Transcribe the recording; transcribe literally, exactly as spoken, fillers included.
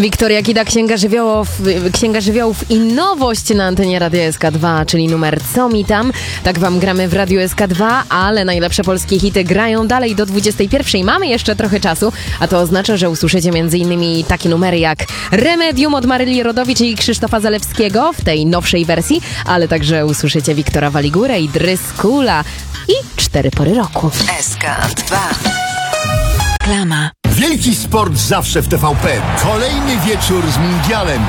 Wiktoria Kida, Księga Żywiołów, Księga Żywiołów i nowość na antenie Radia S K dwa, czyli numer Co mi tam? Tak wam gramy w Radiu S K dwa, ale najlepsze polskie hity grają dalej do dwudziestej pierwszej. Mamy jeszcze trochę czasu, a to oznacza, że usłyszycie m.in. takie numery jak Remedium od Maryli Rodowicz i Krzysztofa Zalewskiego w tej nowszej wersji, ale także usłyszycie Wiktora Waligurę i Dryskula i Cztery pory roku. S K dwa. Reklama. Wielki sport zawsze w T V P. Kolejny wieczór z mundialem.